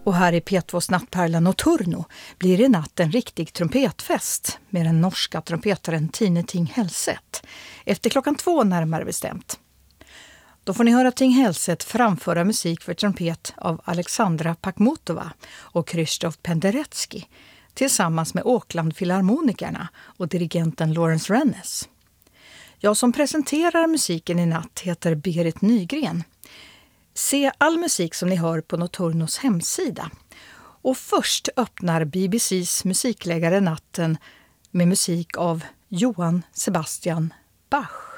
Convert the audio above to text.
Och här i P2s nattpärla Nocturno blir det natt en riktig trumpetfest med den norska trumpetaren Tine Ting Helseth. Efter 2:00 närmare bestämt. Då får ni höra Ting Helseth framföra musik för trumpet av Alexandra Pakhmutova och Krzysztof Penderecki tillsammans med Auckland-filharmonikerna och dirigenten Lawrence Rennes. Jag som presenterar musiken i natt heter Berit Nygren. Se all musik som ni hör på Nocturnos hemsida. Och först öppnar BBCs musikläggare natten med musik av Johann Sebastian Bach.